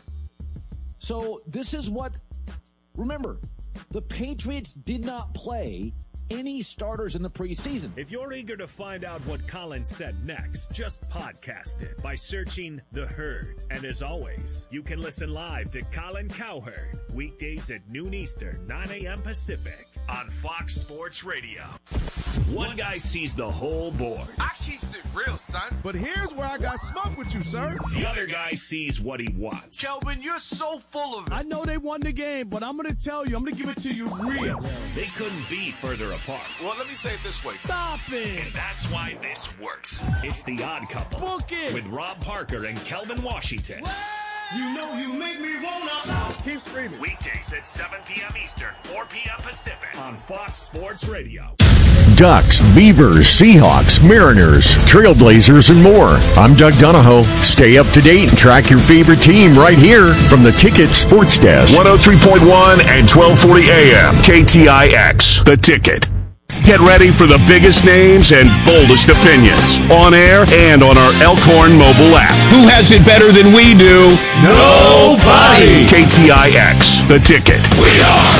So this is what, remember, the Patriots did not play any starters in the preseason. If you're eager to find out what Colin said next, just podcast it by searching The Herd. And as always, you can listen live to Colin Cowherd weekdays at noon Eastern, nine a.m. Pacific on Fox Sports Radio. One guy sees the whole board. I keeps it real, son. But here's where I got smoke with you, sir. The other guy sees what he wants. Kelvin, you're so full of it. I know they won the game, but I'm going to tell you, I'm going to give it to you real. They couldn't be further apart. Well, let me say it this way. Stop it. And that's why this works. It's The Odd Couple. Book it. With Rob Parker and Kelvin Washington. What? You know you make me wanna. Keep screaming. Weekdays at seven p.m. Eastern, four p.m. Pacific on Fox Sports Radio. Ducks, Beavers, Seahawks, Mariners, Trailblazers, and more. I'm Doug Donahoe. Stay up to date and track your favorite team right here from the Ticket Sports Desk. one oh three point one and twelve forty A M. K T I X, The Ticket. Get ready for the biggest names and boldest opinions on air and on our Elkhorn mobile app. Who has it better than we do? Nobody. K T I X, The Ticket. We are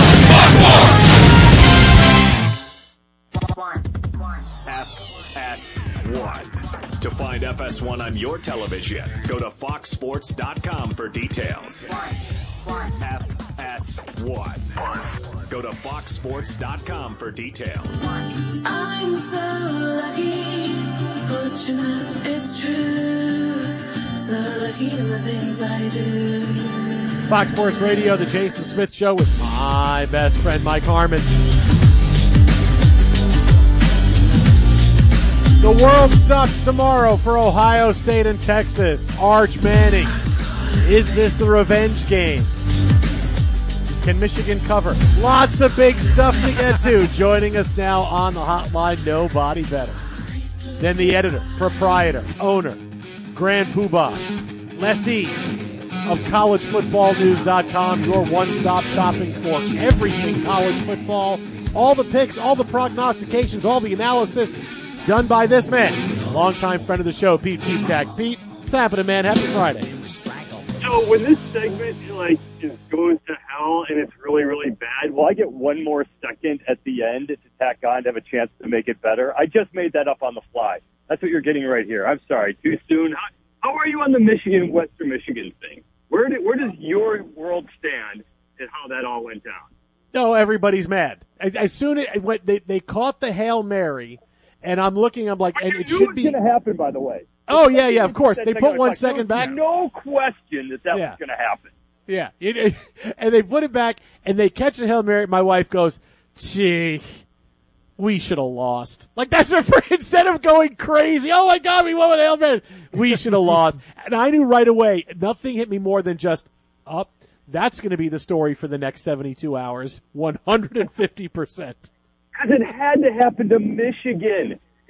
F S one. To find F S one on your television, go to fox sports dot com for details. F S one. Go to fox sports dot com for details. I'm so lucky, fortunate, it's true. So lucky in the things I do. Fox Sports Radio, the Jason Smith Show with my best friend Mike Harmon. The world stops tomorrow for Ohio State and Texas. Arch Manning. Is this the revenge game? Can Michigan cover? Lots of big stuff to get to. Joining us now on the hotline, nobody better than the editor, proprietor, owner, grand poobah, lessee of college football news dot com, your one-stop shopping for everything college football. All the picks, all the prognostications, all the analysis done by this man, a longtime friend of the show, Pete Fitak. Pete, what's happening, man? Happy Friday. So when this segment like just goes to hell and it's really, really bad, will I get one more second at the end to tack on to have a chance to make it better? I just made that up on the fly. That's what you're getting right here. I'm sorry, too soon. How, how are you on the Michigan, Western Michigan thing? Where did, where does your world stand and how that all went down? No, everybody's mad. As, as soon as when they, they caught the Hail Mary, and I'm looking, I'm like, and it should be going to happen, by the way. Oh, yeah, yeah, of course. They put one second back. No question that that yeah. was going to happen. Yeah. It, it, and they put it back, and they catch the Hail Mary. My wife goes, gee, we should have lost. Like, that's her, instead of going crazy, oh, my God, we won with Hail Mary. We should have lost. And I knew right away, nothing hit me more than just, up. Oh, that's going to be the story for the next seventy-two hours, one hundred fifty percent. Because it had to happen to Michigan.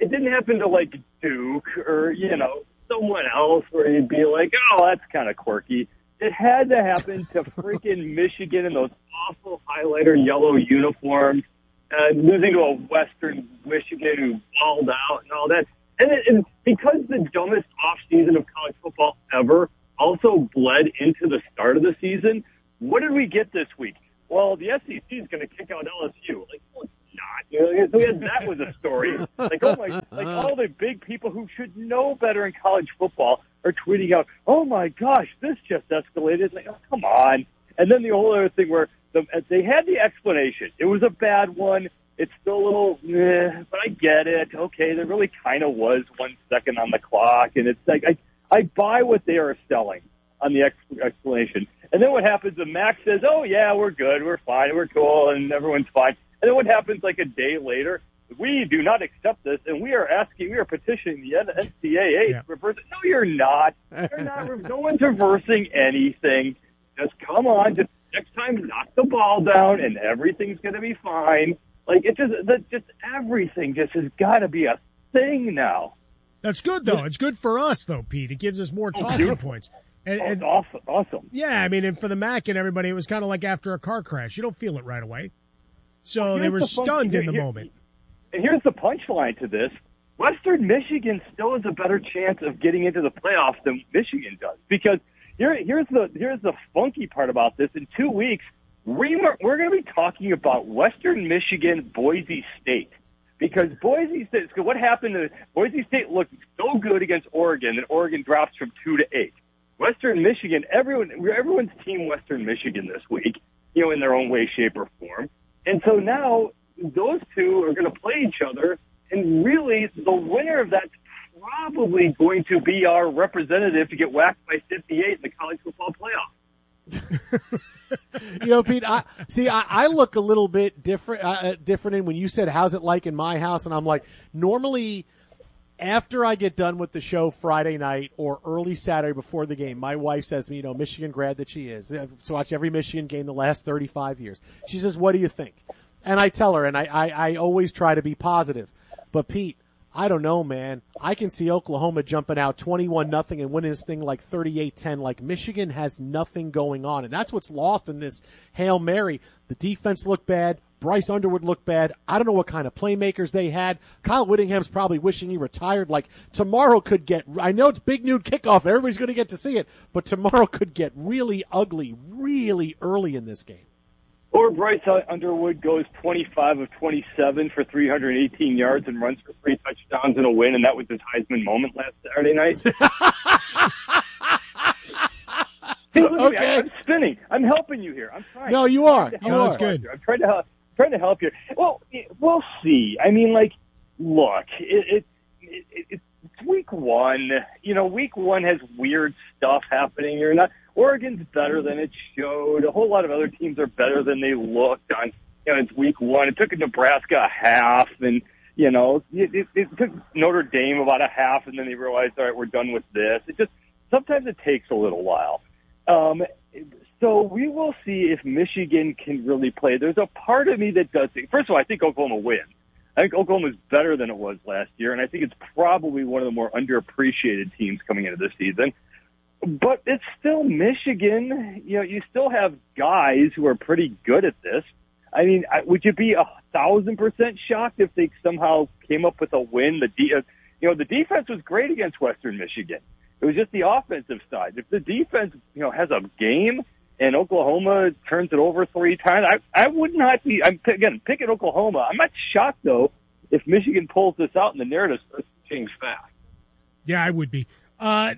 it didn't happen to, like, Duke or, you know, someone else where you'd be like, oh, that's kind of quirky. It had to happen to freaking Michigan in those awful highlighter yellow uniforms, uh, losing to a Western Michigan who balled out and all that. And, it, and because the dumbest offseason of college football ever also bled into the start of the season, what did we get this week? Well, the S E C is going to kick out L S U. Like, well, it's not. You know, so we had, that was a story. Like, oh my, like all the big people who should know better in college football are tweeting out, oh my gosh, this just escalated. Like, oh, come on. And then the whole other thing where the, they had the explanation. It was a bad one. It's still a little, eh, but I get it. Okay, there really kind of was one second on the clock, and it's like I, I buy what they are selling on the ex- explanation. And then what happens? The Mac says, "Oh yeah, we're good, we're fine, we're cool, and everyone's fine." And then what happens? Like a day later, we do not accept this, and we are asking, we are petitioning the N C double A Yeah. to reverse it. No, you're not. You're not. No one's reversing anything. Just come on. Just next time, knock the ball down, and everything's going to be fine. Like it just, that just everything just has got to be a thing now. That's good though. It's good for us though, Pete. It gives us more Oh, talking beautiful. points. And, Oh, and it's awesome. Awesome. yeah, I mean, and for the Mac and everybody, it was kind of like after a car crash. You don't feel it right away. So Well, they here's were the fun- stunned in the here- moment. And here's the punchline to this. Western Michigan still has a better chance of getting into the playoffs than Michigan does. Because here, here's the here's the funky part about this. In two weeks, we, we're going to be talking about Western Michigan, Boise State. Because Boise State, so what happened is Boise State looked so good against Oregon that Oregon drops from two to eight. Western Michigan, everyone, everyone's team Western Michigan this week, you know, in their own way, shape, or form. And so now those two are going to play each other, and really the winner of that's probably going to be our representative to get whacked by fifty-eight in the college football playoff. You know, Pete, I see, I, I look a little bit different, uh, different in when you said, how's it like in my house? And I'm like, normally after I get done with the show Friday night or early Saturday before the game, my wife says to me, you know, Michigan grad that she is, I've watched every Michigan game the last thirty-five years. She says, what do you think? And I tell her, and I, I, I always try to be positive. But, Pete, I don't know, man. I can see Oklahoma jumping out twenty-one nothing and winning this thing like thirty-eight ten. Like Michigan has nothing going on, and that's what's lost in this Hail Mary. The defense looked bad. Bryce Underwood looked bad. I don't know what kind of playmakers they had. Kyle Whittingham's probably wishing he retired. Like tomorrow could get, I know it's big noon kickoff. Everybody's going to get to see it, but tomorrow could get really ugly really early in this game. Or Bryce Underwood goes twenty-five of twenty-seven for three hundred eighteen yards and runs for three touchdowns and a win, and that was his Heisman moment last Saturday night. Hey, look at me. Okay. I'm spinning. I'm helping you here. I'm trying. No, you are. I'm trying to You help are. you out here. I'm trying to help. Trying to help you. Well, we'll see. I mean, like, look, it, it, it, it's week one. You know, week one has weird stuff happening. You're not. Oregon's better than it showed. A whole lot of other teams are better than they looked on. You know, it's week one. It took Nebraska a half, and you know, it, it, it took Notre Dame about a half, and then they realized, all right, we're done with this. It just sometimes it takes a little while. Um, so we will see if Michigan can really play. There's a part of me that does think. First of all, I think Oklahoma wins. I think Oklahoma's better than it was last year, and I think it's probably one of the more underappreciated teams coming into this season. But it's still Michigan. You know, you still have guys who are pretty good at this. I mean, I- would you be a thousand percent shocked if they somehow came up with a win? The de- uh, you know, the defense was great against Western Michigan. It was just the offensive side. If the defense, you know, has a game and Oklahoma turns it over three times, I I would not be. I'm again picking Oklahoma. I'm not shocked though if Michigan pulls this out and the narrative starts to change fast. Yeah, I would be. Uh,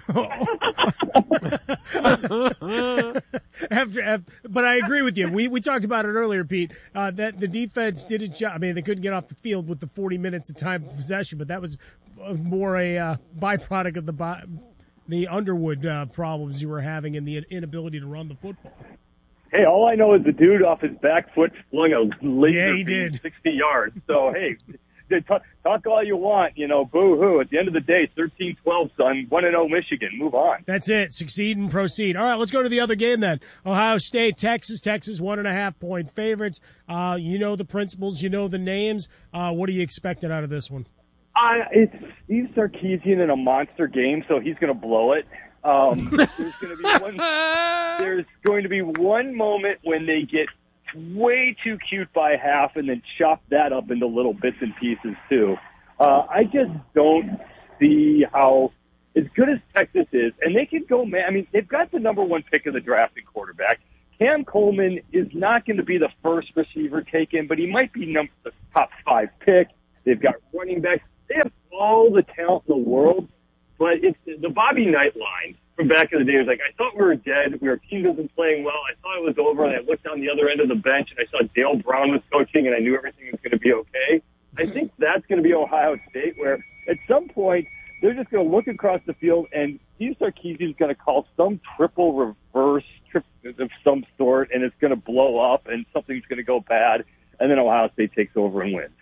after, after, but I agree with you. We we talked about it earlier, Pete. Uh, that the defense did its job. I mean, they couldn't get off the field with the forty minutes of time of possession, but that was more a uh, byproduct of the by, the Underwood uh, problems you were having and the inability to run the football. Hey, all I know is the dude off his back foot flung a laser Yeah, he beam did. sixty yards. So hey. Talk, talk all you want, you know, boo-hoo. At the end of the day, thirteen twelve, son, one and oh Michigan. Move on. That's it. Succeed and proceed. All right, let's go to the other game then. Ohio State, Texas. Texas, one and a half point favorites. Uh, you know the principles. You know the names. Uh, what are you expecting out of this one? I, it's Steve Sarkisian in a monster game, so he's going to blow it. Um, there's going to be one. There's going to be one moment when they get way too cute by half, and then chop that up into little bits and pieces too. Uh, I just don't see how, as good as Texas is, and they can go, man. I mean, they've got the number one pick of the draft in quarterback. Cam Coleman is not going to be the first receiver taken, but he might be number the top five pick. They've got running backs. They have all the talent in the world, but it's the Bobby Knight line from back in the day was like, I thought we were dead. We Our team wasn't playing well. I thought it was over, and I looked down the other end of the bench, and I saw Dale Brown was coaching, and I knew everything was going to be okay. I think that's going to be Ohio State, where at some point they're just going to look across the field, and Steve Sarkisian is going to call some triple reverse trip of some sort, and it's going to blow up, and something's going to go bad, and then Ohio State takes over and wins.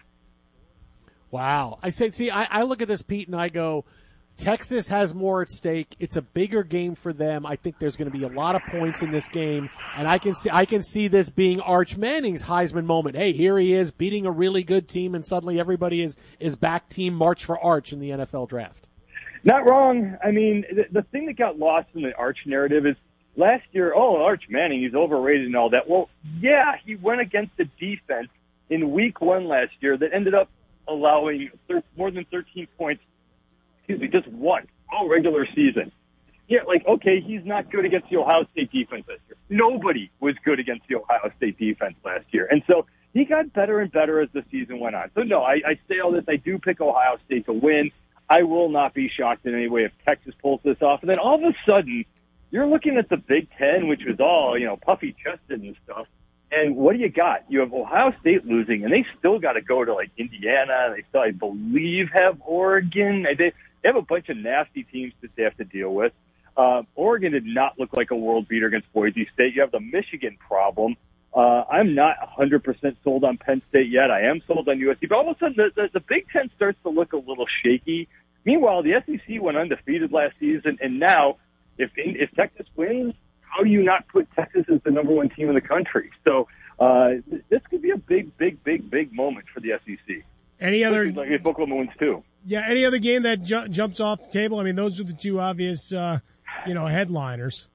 Wow. I say, see, I, I look at this, Pete, and I go, Texas has more at stake. It's a bigger game for them. I think there's going to be a lot of points in this game, and I can see I can see this being Arch Manning's Heisman moment. Hey, here he is beating a really good team, and suddenly everybody is is back team March for Arch in the N F L draft. Not wrong. I mean, the, the thing that got lost in the Arch narrative is last year, oh, Arch Manning, he's overrated and all that. Well, yeah, he went against the defense in week one last year that ended up allowing thir- more than thirteen points, excuse me, just one all regular season. Yeah, like, okay, he's not good against the Ohio State defense this year. Nobody was good against the Ohio State defense last year. And so he got better and better as the season went on. So, no, I, I say all this. I do pick Ohio State to win. I will not be shocked in any way if Texas pulls this off. And then all of a sudden, you're looking at the Big Ten, which was all, you know, puffy-chested and stuff. And what do you got? You have Ohio State losing, and they still got to go to, like, Indiana. They still, I believe, have Oregon. They, they have a bunch of nasty teams that they have to deal with. Uh, Oregon did not look like a world beater against Boise State. You have the Michigan problem. Uh, I'm not one hundred percent sold on Penn State yet. I am sold on U S C. But all of a sudden, the, the, the Big Ten starts to look a little shaky. Meanwhile, the S E C went undefeated last season, and now, if if Texas wins, how do you not put Texas as the number one team in the country? So uh, this could be a big, big, big, big moment for the S E C. Any other? Like if Oklahoma wins too. Yeah, any other game that ju- jumps off the table? I mean, those are the two obvious, uh, you know, headliners.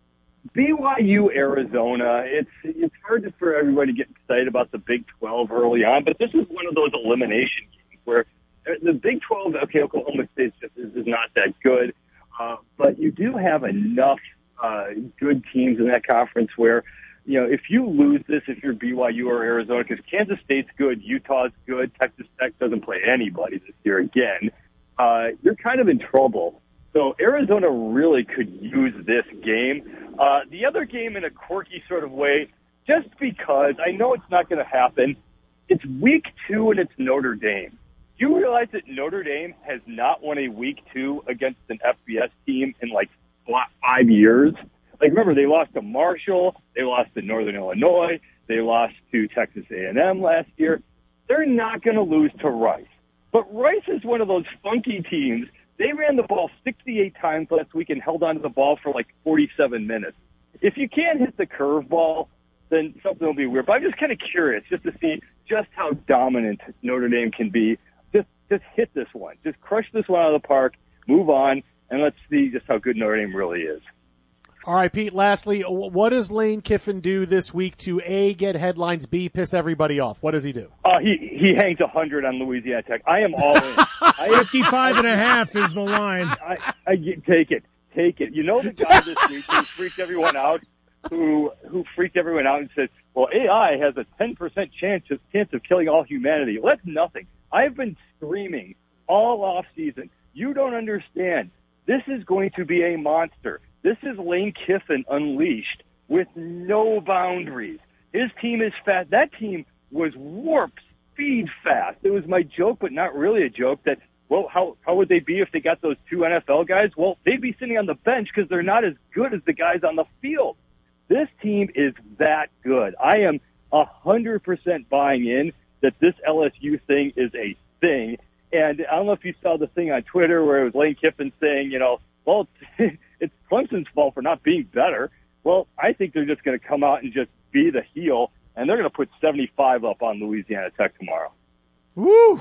B Y U, Arizona. It's it's hard for everybody to get excited about the Big twelve early on, but this is one of those elimination games where the Big twelve, okay, Oklahoma State just is, is not that good, uh, but you do have enough uh, good teams in that conference where, you know, if you lose this, if you're B Y U or Arizona, because Kansas State's good, Utah's good, Texas Tech doesn't play anybody this year again, uh, you're kind of in trouble. So Arizona really could use this game. Uh, the other game in a quirky sort of way, just because I know it's not going to happen, it's week two and it's Notre Dame. Do you realize that Notre Dame has not won a week two against an F B S team in like five years? Like, remember, they lost to Marshall, they lost to Northern Illinois, they lost to Texas A and M last year. They're not going to lose to Rice. But Rice is one of those funky teams. They ran the ball sixty-eight times last week and held onto the ball for like forty-seven minutes. If you can't hit the curveball, then something will be weird. But I'm just kind of curious just to see just how dominant Notre Dame can be. Just just hit this one. Just crush this one out of the park, move on, and let's see just how good Notre Dame really is. All right, Pete, lastly, what does Lane Kiffin do this week to, A, get headlines, B, piss everybody off? What does he do? Uh, he he hangs one hundred on Louisiana Tech. I am all in. fifty-five and a half is the line. I, I take it. Take it. You know the guy this week who freaked everyone out, who who freaked everyone out and said, well, A I has a ten percent chance of, chance of killing all humanity. Well, that's nothing. I've been screaming all off season. You don't understand. This is going to be a monster. This is Lane Kiffin unleashed with no boundaries. His team is fast. That team was warp speed fast. It was my joke, but not really a joke, that, well, how, how would they be if they got those two N F L guys? Well, they'd be sitting on the bench because they're not as good as the guys on the field. This team is that good. I am one hundred percent buying in that this L S U thing is a thing. And I don't know if you saw the thing on Twitter where it was Lane Kiffin saying, you know, well, it's Clemson's fault for not being better. Well, I think they're just going to come out and just be the heel, and they're going to put seventy-five up on Louisiana Tech tomorrow. Woo!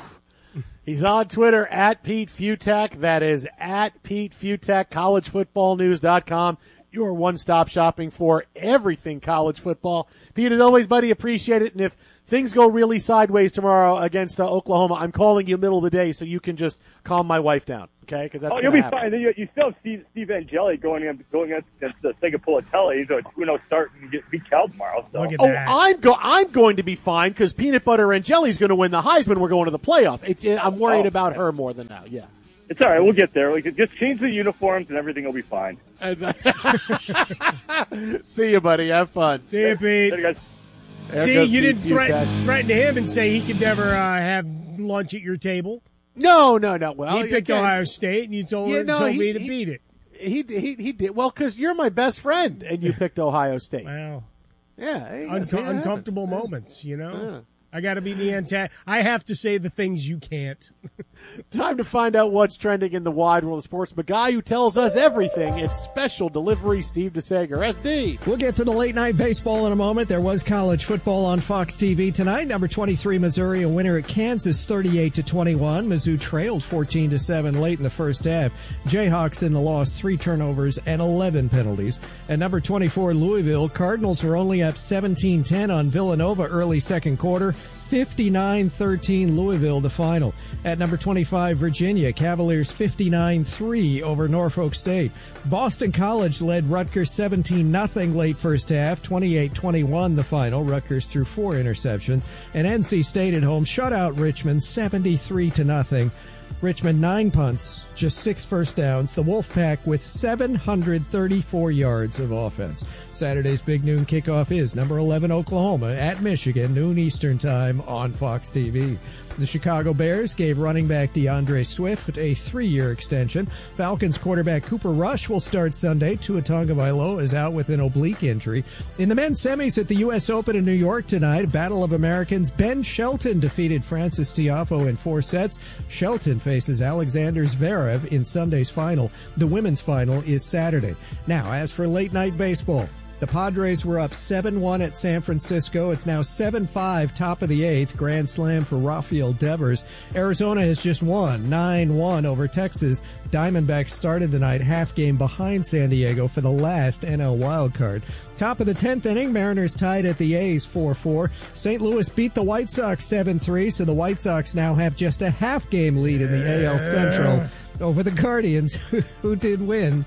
He's on Twitter at Pete Futek. That is at Pete Futek, college football news dot com. Your one-stop shopping for everything college football. Pete, as always, buddy, appreciate it. And if things go really sideways tomorrow against uh, Oklahoma, I'm calling you middle of the day so you can just calm my wife down, okay? Because that's oh, you'll gonna be happen. fine. You, you still have Steve, Steve Angeli going in, going against uh, Sega Pulitelli. He's a two and oh start and get beat Cal tomorrow. So. Look at Oh, that. I'm go. I'm going to be fine because Peanut Butter and Jelly's going to win the Heisman. We're going to the playoff. It, it, I'm worried Oh, about okay. her more than now. Yeah. It's all right. We'll get there. We can just change the uniforms and everything will be fine. See you, buddy. Have fun. See you, Pete. Later, guys. There See, goes you Pete didn't threaten, Futek. threaten him and say he could never uh, have lunch at your table. No, no, no. Well, he picked again, Ohio State, and you told, Yeah, her, no, told he- me to he- beat it. He he he did well because you're my best friend and you picked Ohio State. Wow. Yeah, hey, Unco- see, it happens. uncomfortable moments, you know? Yeah. I got to be the antagonist. I have to say the things you can't. Time to find out what's trending in the wide world of sports. The guy who tells us everything. It's Special Delivery Steve DeSager. S D. We'll get to the late night baseball in a moment. There was college football on Fox T V tonight. Number twenty-three Missouri a winner at Kansas thirty-eight to twenty-one. Mizzou trailed fourteen to seven late in the first half. Jayhawks in the loss, three turnovers and eleven penalties. At number twenty-four Louisville, Cardinals were only up seventeen ten on Villanova early second quarter. fifty-nine thirteen Louisville the final. At number twenty-five Virginia, Cavaliers fifty-nine three over Norfolk State. Boston College led Rutgers seventeen nothing late first half, twenty-eight twenty-one the final. Rutgers threw four interceptions. And N C State at home shut out Richmond seventy-three to nothing. Richmond nine punts, just six first downs. The Wolfpack with seven hundred thirty-four yards of offense. Saturday's big noon kickoff is number eleven Oklahoma at Michigan, noon Eastern time on Fox T V. The Chicago Bears gave running back DeAndre Swift a three-year extension. Falcons quarterback Cooper Rush will start Sunday. Tua Tagovailoa is out with an oblique injury. In the men's semis at the U S Open in New York tonight, Battle of Americans, Ben Shelton defeated Francis Tiafoe in four sets. Shelton faces Alexander Zverev in Sunday's final. The women's final is Saturday. Now, as for late night baseball, the Padres were up seven one at San Francisco. It's now seven five, top of the eighth. Grand slam for Rafael Devers. Arizona has just won nine one over Texas. Diamondbacks started the night half game behind San Diego for the last N L wildcard. Top of the tenth inning, Mariners tied at the A's four four. Saint Louis beat the White Sox seven three, so the White Sox now have just a half game lead in the A L Central over the Guardians, who did win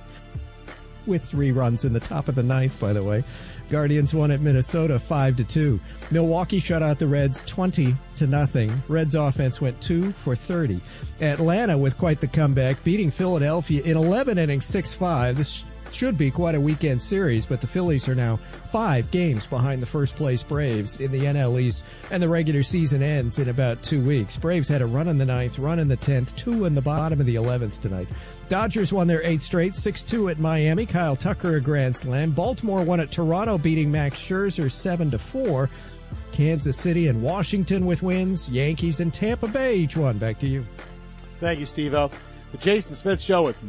with three runs in the top of the ninth, by the way. Guardians won at Minnesota five to two. Milwaukee shut out the Reds twenty to nothing. Reds offense went two for thirty. Atlanta with quite the comeback, beating Philadelphia in eleven innings six five. This should be quite a weekend series, but the Phillies are now five games behind the first place Braves in the N L East, and the regular season ends in about two weeks. Braves had a run in the ninth, run in the tenth, two in the bottom of the eleventh tonight. Dodgers won their eighth straight, six two at Miami. Kyle Tucker a grand slam. Baltimore won at Toronto, beating Max Scherzer seven to four. Kansas City and Washington with wins. Yankees and Tampa Bay each one. Back to you. Thank you, Steve-O. The Jason Smith Show with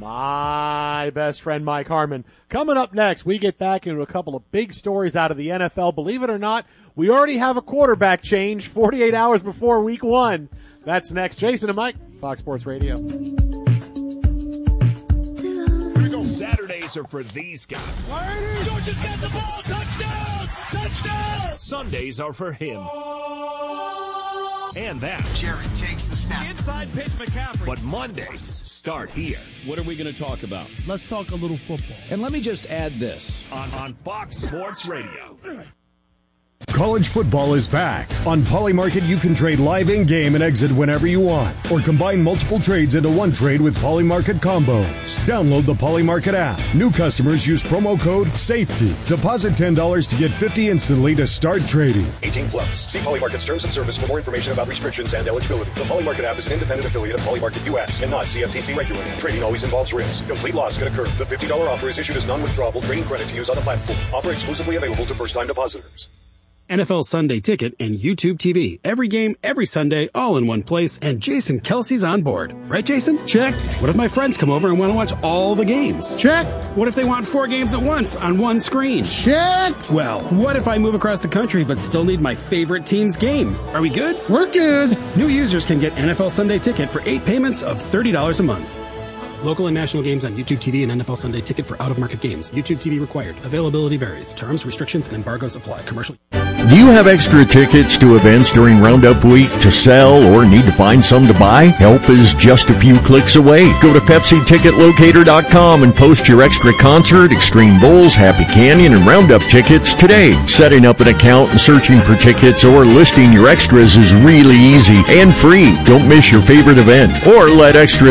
my best friend Mike Harmon. Coming up next, we get back into a couple of big stories out of the N F L. Believe it or not, we already have a quarterback change forty-eight hours before week one. That's next. Jason and Mike, Fox Sports Radio. Saturdays are for these guys. Georgia's got the ball. Touchdown! Touchdown! Sundays are for him. And that. Jared takes the snap. Inside pitch, McCaffrey. But Mondays start here. What are we going to talk about? Let's talk a little football. And let me just add this. On, on Fox Sports Radio. College football is back. On Polymarket, you can trade live in-game and exit whenever you want, or combine multiple trades into one trade with Polymarket combos. Download the Polymarket app. New customers use promo code SAFETY. Deposit ten dollars to get fifty dollars instantly to start trading. eighteen plus. See Polymarket's terms and service for more information about restrictions and eligibility. The Polymarket app is an independent affiliate of Polymarket U S and not C F T C regulated. Trading always involves risk. Complete loss can occur. The fifty dollars offer is issued as non-withdrawable trading credit to use on the platform. Offer exclusively available to first-time depositors. N F L Sunday Ticket, and YouTube T V. Every game, every Sunday, all in one place, and Jason Kelsey's on board. Right, Jason? Check. What if my friends come over and want to watch all the games? Check. What if they want four games at once on one screen? Check. Well, what if I move across the country but still need my favorite team's game? Are we good? We're good. New users can get N F L Sunday Ticket for eight payments of thirty dollars a month. Local and national games on YouTube T V and N F L Sunday Ticket for out-of-market games. YouTube T V required. Availability varies. Terms, restrictions, and embargoes apply. Commercial. Do you have extra tickets to events during Roundup Week to sell or need to find some to buy? Help is just a few clicks away. Go to Pepsi Ticket Locator dot com and post your extra concert, Extreme Bulls, Happy Canyon, and Roundup tickets today. Setting up an account and searching for tickets or listing your extras is really easy and free. Don't miss your favorite event or let extra